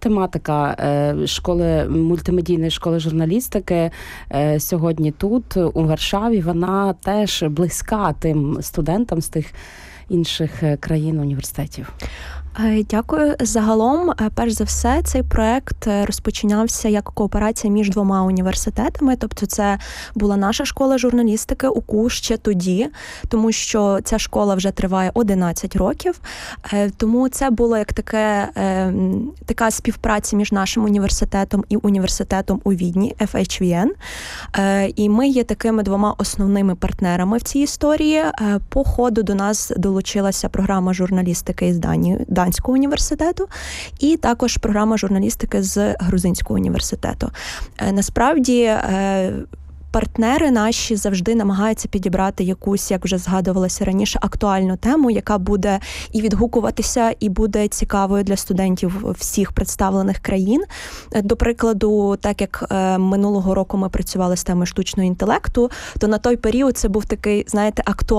тематика школи мультимедійної школи журналістики сьогодні тут, у Варшаві, вона теж близька тим студентам з тих інших країн, університетів? Дякую. Загалом, перш за все, цей проект розпочинався як кооперація між двома університетами. Тобто це була наша школа журналістики УКУ ще тоді, тому що ця школа вже триває 11 років. Тому це було як така співпраця між нашим університетом і університетом у Відні, FHVN. І ми є такими двома основними партнерами в цій історії. По ходу до нас долучилася програма журналістики із Данського університету і також програма журналістики з Грузинського університету. Насправді, партнери наші завжди намагаються підібрати якусь, як вже згадувалося раніше, актуальну тему, яка буде і відгукуватися, і буде цікавою для студентів всіх представлених країн. До прикладу, так як минулого року ми працювали з темою штучного інтелекту, то на той період це був такий, знаєте,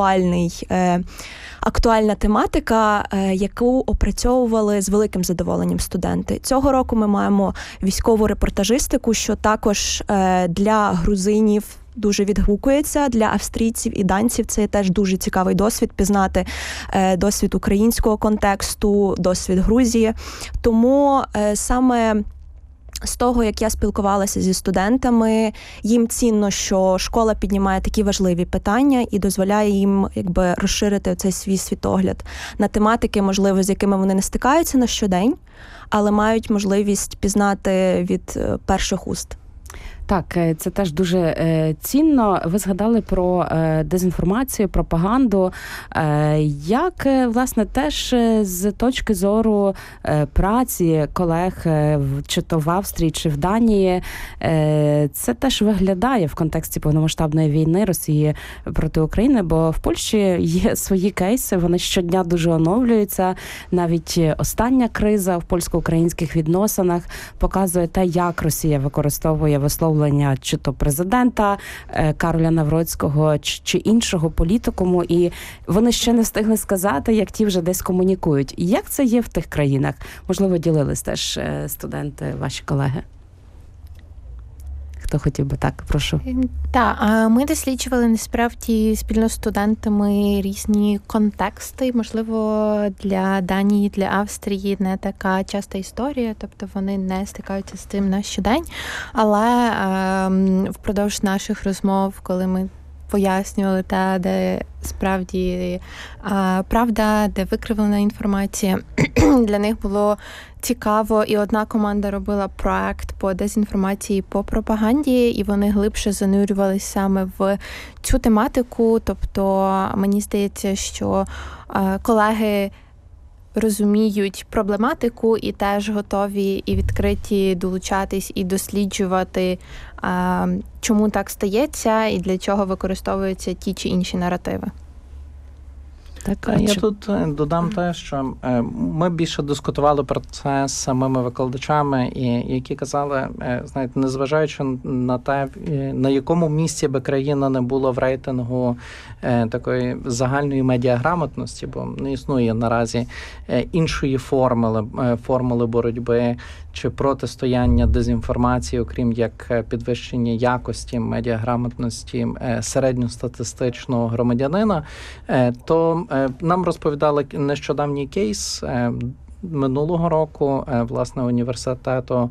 актуальна тематика, яку опрацьовували з великим задоволенням студенти. Цього року ми маємо військову репортажистику, що також для грузинів дуже відгукується, для австрійців і данців це теж дуже цікавий досвід, пізнати досвід українського контексту, досвід Грузії. Тому саме з того, як я спілкувалася зі студентами, їм цінно, що школа піднімає такі важливі питання і дозволяє їм розширити цей свій світогляд на тематики, можливо, з якими вони не стикаються на щодень, але мають можливість пізнати від перших уст. Так, це теж дуже цінно. Ви згадали про дезінформацію, пропаганду. Як, власне, теж з точки зору праці колег, чи то в Австрії, чи в Данії, це теж виглядає в контексті повномасштабної війни Росії проти України, бо в Польщі є свої кейси, вони щодня дуже оновлюються. Навіть остання криза в польсько-українських відносинах показує те, як Росія використовує висловлення чи то президента Кароля Навроцького, чи іншого політикуму, і вони ще не встигли сказати, як ті вже десь комунікують. Як це є в тих країнах? Можливо, ділились теж студенти, ваші колеги? Хто хотів би? Так, прошу. Так, ми досліджували насправді спільно з студентами різні контексти. Можливо, для Данії, для Австрії не така часта історія, тобто вони не стикаються з цим на щодень. Але впродовж наших розмов, коли ми пояснювали де справді правда, де викривлена інформація, для них було цікаво, і одна команда робила проект по дезінформації, по пропаганді, і вони глибше занурювалися саме в цю тематику. Тобто, мені здається, що колеги розуміють проблематику і теж готові і відкриті долучатись і досліджувати, чому так стається і для чого використовуються ті чи інші наративи. Так, я тут додам те, що ми більше дискутували про це з самими викладачами, і які казали, знаєте, незважаючи на те, на якому місці би країна не була в рейтингу такої загальної медіаграмотності, бо не існує наразі іншої формули боротьби чи протистояння дезінформації, окрім як підвищення якості медіаграмотності середньостатистичного громадянина, то нам розповідали нещодавній кейс минулого року, власне, університету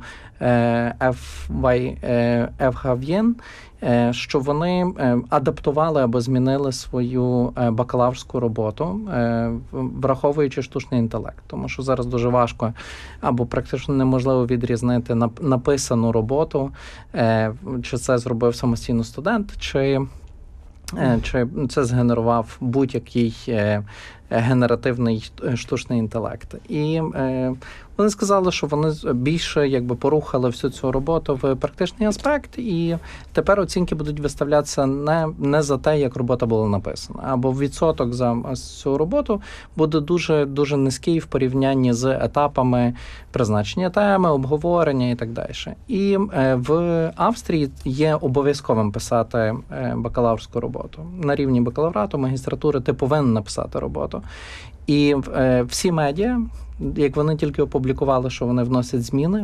FHVN, що вони адаптували або змінили свою бакалаврську роботу, враховуючи штучний інтелект. Тому що зараз дуже важко або практично неможливо відрізнити написану роботу, чи це зробив самостійно студент, чи це згенерував будь-який генеративний штучний інтелект. І вони сказали, що вони більше порухали всю цю роботу в практичний аспект, і тепер оцінки будуть виставлятися не за те, як робота була написана, або відсоток за цю роботу буде дуже, дуже низький в порівнянні з етапами призначення теми, обговорення і так далі. І в Австрії є обов'язковим писати бакалаврську роботу. На рівні бакалаврату, магістратури ти повинен написати роботу. І всі медіа, як вони тільки опублікували, що вони вносять зміни,